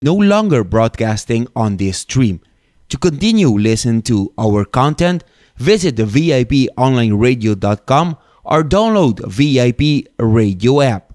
no longer broadcasting on this stream. To continue listening to our content, visit the VIPonlineradio.com or download VIP Radio app.